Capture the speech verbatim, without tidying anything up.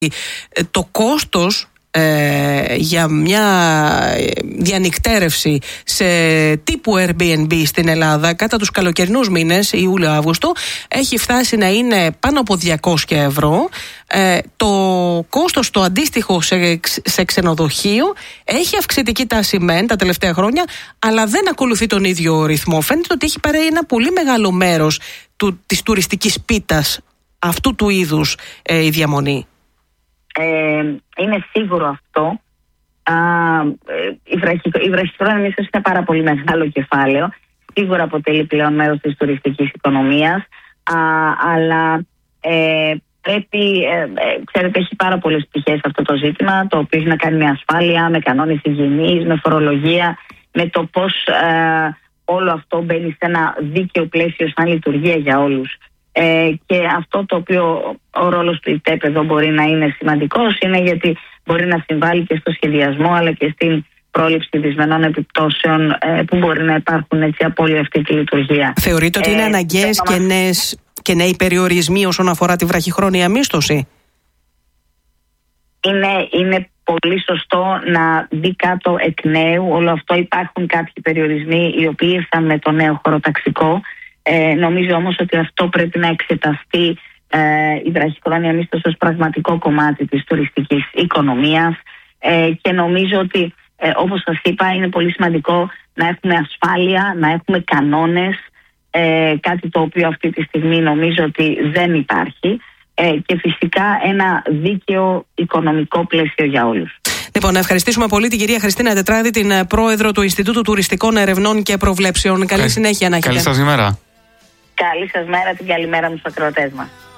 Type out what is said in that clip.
το κόστος Ε, για μια διανυκτέρευση σε τύπου Airbnb στην Ελλάδα κατά τους καλοκαιρινούς μήνες, Ιούλιο-Αύγουστο, έχει φτάσει να είναι πάνω από διακόσια ευρώ. Ε, το κόστος το αντίστοιχο σε, σε ξενοδοχείο έχει αυξητική τάση μεν τα τελευταία χρόνια, αλλά δεν ακολουθεί τον ίδιο ρυθμό. Φαίνεται ότι έχει πάρει ένα πολύ μεγάλο μέρος του, της τουριστικής πίτας αυτού του είδους ε, η διαμονή. Ε, είναι σίγουρο αυτό. Α, η, βραχυ, η βραχυχρόνια μίσθωση είναι πάρα πολύ μεγάλο κεφάλαιο. Σίγουρα αποτελεί πλέον μέρος της τουριστικής οικονομίας. Α, αλλά ε, πρέπει, ε, ε, ξέρετε, έχει πάρα πολλές πτυχές αυτό το ζήτημα, το οποίο έχει να κάνει με ασφάλεια, με κανόνες υγιεινής, με φορολογία, με το πώς ε, όλο αυτό μπαίνει σε ένα δίκαιο πλαίσιο σαν λειτουργία για όλους. Ε, και αυτό το οποίο ο ρόλος του ΙΤΕΠ εδώ μπορεί να είναι σημαντικός είναι γιατί μπορεί να συμβάλλει και στο σχεδιασμό αλλά και στην πρόληψη δυσμενών επιπτώσεων ε, που μπορεί να υπάρχουν έτσι από όλη αυτή τη λειτουργία. Θεωρείτε ότι είναι ε, αναγκαίες και, νέες, και νέοι περιορισμοί όσον αφορά τη βραχυχρόνια μίσθωση? Είναι, είναι πολύ σωστό να μπει κάτω εκ νέου όλο αυτό. Υπάρχουν κάποιοι περιορισμοί οι οποίοι ήρθαν με το νέο χωροταξικό. Ε, νομίζω όμως ότι αυτό πρέπει να εξεταστεί ε, η βραχυχρόνια μίσθωση ως πραγματικό κομμάτι της τουριστικής οικονομίας ε, και νομίζω ότι ε, όπως σας είπα είναι πολύ σημαντικό να έχουμε ασφάλεια, να έχουμε κανόνες, ε, κάτι το οποίο αυτή τη στιγμή νομίζω ότι δεν υπάρχει ε, και φυσικά ένα δίκαιο οικονομικό πλαίσιο για όλους. Λοιπόν, να ευχαριστήσουμε πολύ την κυρία Χριστίνα Τετράδη, την πρόεδρο του Ινστιτούτου Τουριστικών Ερευνών και Προβλέψεων. Καλή Κα... συνέχεια να έχετε. Καλή σας ημέρα. Καλή σας μέρα, την καλημέρα μου στους ακροατές μας.